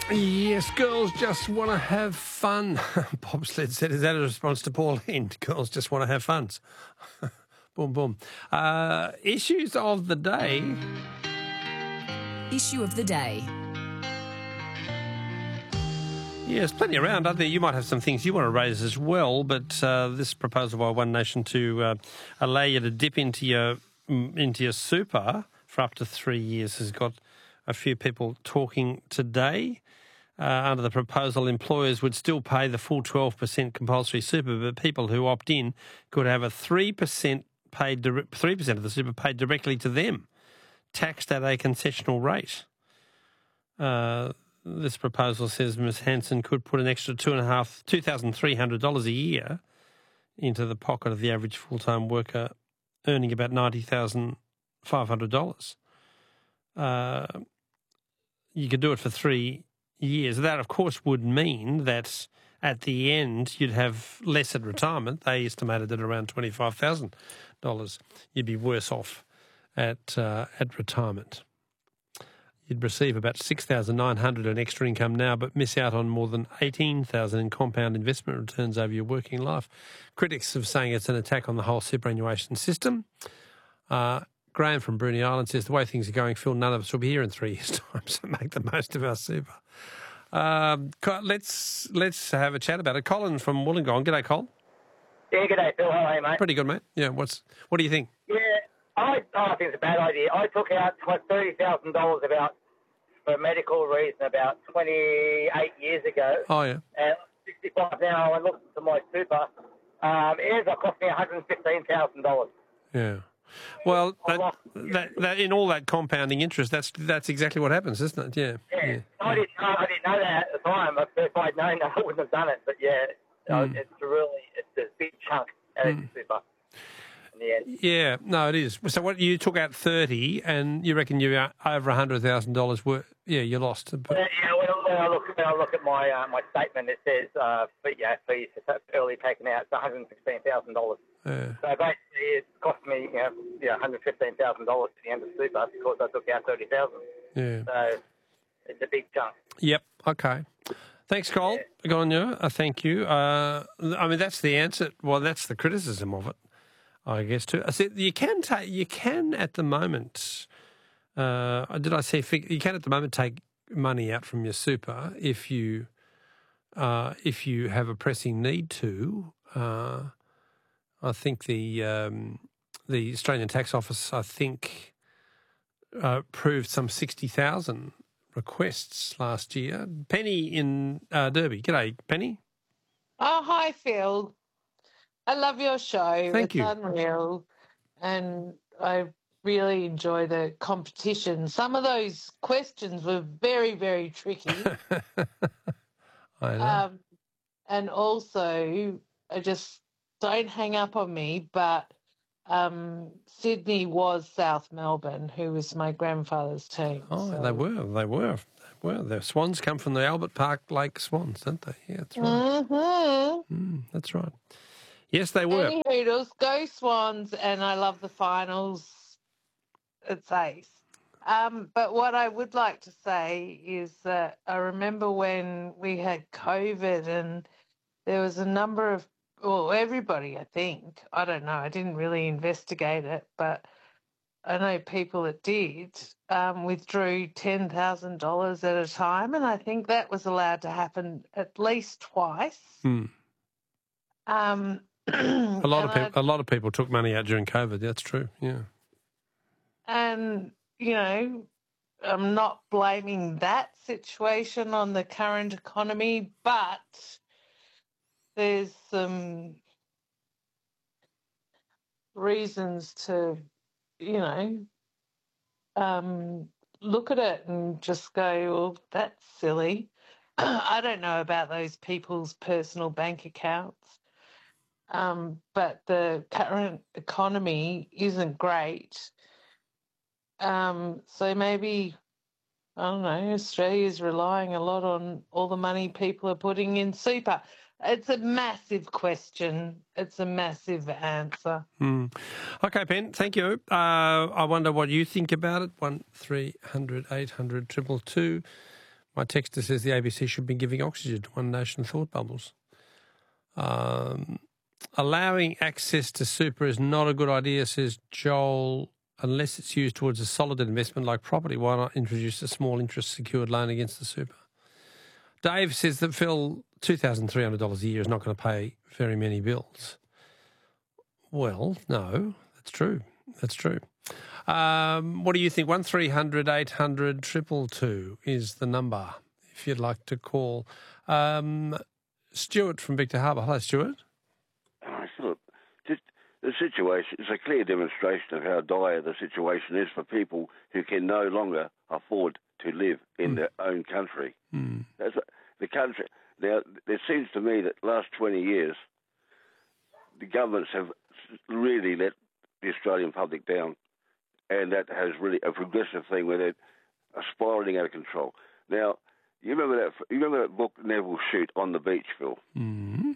Yes, girls just want to have fun. Bobsled said, is that a response to Pauline? Girls just want to have fun. Boom, boom. Issues of the day. Issue of the day. Yes, plenty around, aren't there? You might have some things you want to raise as well, but this proposal by One Nation to allow you to dip into your super for up to 3 years has got a few people talking today. Under the proposal, employers would still pay the full 12% compulsory super, but people who opt in could have a 3% paid 3% of the super paid directly to them, taxed at a concessional rate. This proposal says Ms Hanson could put an extra $2,300 a year into the pocket of the average full-time worker earning about $90,500. You could do it for 3 years. That, of course, would mean that at the end you'd have less at retirement. They estimated at around $25,000. You'd be worse off at retirement. You'd receive about $6,900 in extra income now, but miss out on more than $18,000 in compound investment returns over your working life. Critics are saying it's an attack on the whole superannuation system. Graham from Bruny Island says, the way things are going, Phil, none of us will be here in 3 years' time, so make the most of our super. Let's have a chat about it. Colin from Wollongong. G'day, Col. Yeah, g'day, Phil. How are you, mate? Pretty good, mate. Yeah, what do you think? Yeah, I think it's a bad idea. I took out $30,000 for medical reason about 28 years ago. Oh, yeah. And I'm 65 now. I looked at my super. It ends up costing me $115,000. Yeah. Well, that in all that compounding interest, that's exactly what happens, isn't it? Yeah. Yeah. I didn't know that at the time. If I'd known that, I wouldn't have done it. But yeah, it's a big chunk out of the super in the end. Yeah, no, it is. So what, you took out 30 and you reckon you're over $100,000 worth? Yeah, you lost. When I look at my statement, it says fees for early taken out, it's $116,000. Yeah. So basically, it cost me $115,000 at the end of super because I took out $30,000. Yeah. So it's a big chunk. Yep. Okay. Thanks, Cole. Yeah. Good on you. Thank you. I mean, that's the answer. Well, that's the criticism of it, I guess, too. I said you can at the moment. Did I say you can at the moment take money out from your super if you have a pressing need to. I think the Australian Tax Office, proved some 60,000 requests last year. Penny in Derby. G'day, Penny. Oh, hi, Phil. I love your show. Thank you. It's unreal. And I really enjoy the competition. Some of those questions were very, very tricky. I know. And also, don't hang up on me, but Sydney was South Melbourne, who was my grandfather's team. Oh, so. They were. The Swans come from the Albert Park Lake Swans, don't they? Yeah, that's right. Mm-hmm. That's right. Yes, they were. Any Hoodles, go Swans, and I love the finals. It's ace. But what I would like to say is that I remember when we had COVID and there was a number of, everybody, I think, I don't know, I didn't really investigate it, but I know people that did, withdrew $10,000 at a time, and I think that was allowed to happen at least twice. A lot of people took money out during COVID. That's true. Yeah. And I'm not blaming that situation on the current economy, but there's some reasons to, look at it and just go, well, that's silly. I don't know about those people's personal bank accounts, but the current economy isn't great. So maybe, I don't know, Australia's relying a lot on all the money people are putting in super. It's a massive question. It's a massive answer. Okay, Pen, thank you. I wonder what you think about it. 1300 800 222. My texter says the ABC should be giving oxygen to One Nation thought bubbles. Allowing access to super is not a good idea, says Joel, unless it's used towards a solid investment like property. Why not introduce a small interest secured loan against the super? Dave says that, Phil, $2,300 a year is not going to pay very many bills. Well, no, that's true. That's true. What do you think? 1300 800 222 is the number if you'd like to call. Stuart from Victor Harbour. Hello, Stuart. Philip, just the situation is a clear demonstration of how dire the situation is for people who can no longer afford to live in their own country. That's the country. Now, it seems to me that the last 20 years, the governments have really let the Australian public down, and that has really a progressive thing where they're spiralling out of control. Now, you remember that book, Neville Shute, On the Beach, Phil? Mm-hmm.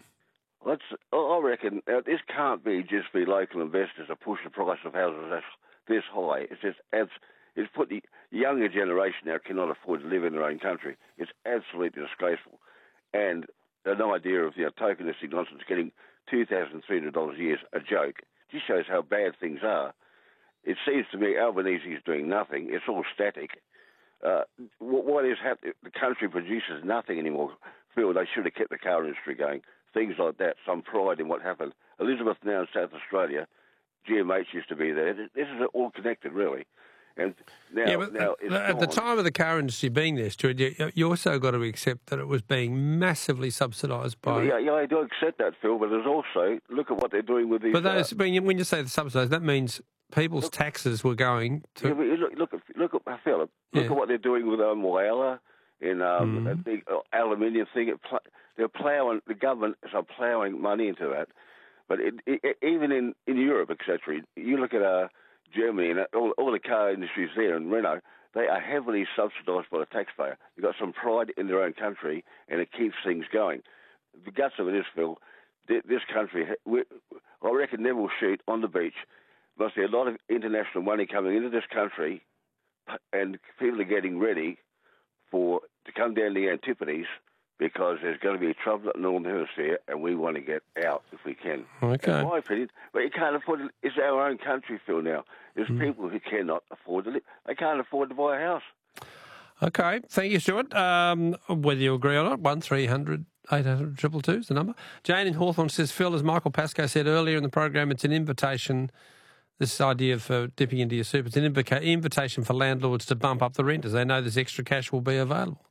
I reckon this can't be just the local investors to push the price of houses this high. It's put the younger generation now cannot afford to live in their own country. It's absolutely disgraceful. And an idea of tokenistic nonsense, getting $2,300 a year is a joke. It just shows how bad things are. It seems to me Albanese is doing nothing. It's all static. What is happening? The country produces nothing anymore. Phil, they should have kept the car industry going. Things like that, some pride in what happened. Elizabeth now in South Australia, GMH used to be there. This is all connected, really. And now it's at the time of the car industry being there, Stuart, you also got to accept that it was being massively subsidised by... Yeah, I do accept that, Phil, but there's also, look at what they're doing with these... But those, when you say the subsidised, that means people's taxes were going to... Yeah, look at Philip, look at what they're doing with Whyalla in a big aluminium thing. The government is ploughing money into that. But even in Europe, etc., you look at Germany and all the car industries there and Renault, they are heavily subsidised by the taxpayer. They've got some pride in their own country, and it keeps things going. The guts of it is, Phil, this country, I reckon Neville Shute on the beach, must be a lot of international money coming into this country, and people are getting ready to come down the Antipodes, because there's going to be trouble at the Northern Hemisphere, and we want to get out if we can. Okay. In my opinion, but you can't afford it. It's our own country, Phil, now. There's people who cannot afford to live. They can't afford to buy a house. Okay. Thank you, Stuart. Whether you agree or not, 1300 800 222 is the number. Jane in Hawthorne says, Phil, as Michael Pascoe said earlier in the program, it's an invitation, this idea of dipping into your super, it's an invitation for landlords to bump up the rent as they know this extra cash will be available.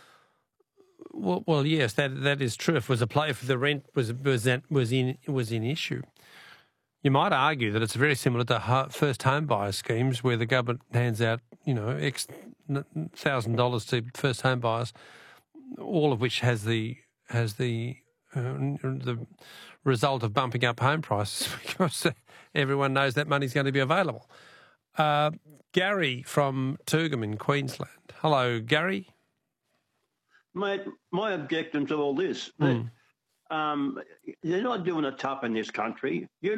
Well, yes, that is true. If it was a play, if the rent was in issue, you might argue that it's very similar to first home buyer schemes where the government hands out, X $1,000 to first home buyers, all of which has the result of bumping up home prices because everyone knows that money's going to be available. Gary from Toogoom in Queensland. Hello, Gary. Mate, my objection to all this, they're not doing it tough in this country.